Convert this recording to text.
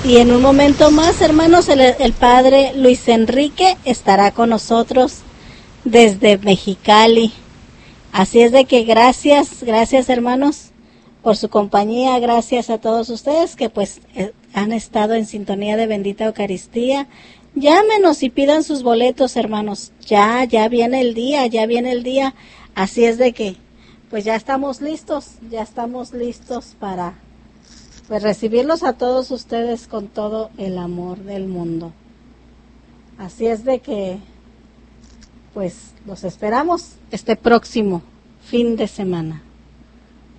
Y en un momento más, hermanos, el padre Luis Enrique estará con nosotros desde Mexicali. Así es de que gracias hermanos por su compañía, gracias a todos ustedes que pues han estado en sintonía de Bendita Eucaristía. Llámenos y pidan sus boletos, hermanos. Ya viene el día. Así es de que pues ya estamos listos para pues recibirlos a todos ustedes con todo el amor del mundo. Así es de que pues los esperamos este próximo fin de semana.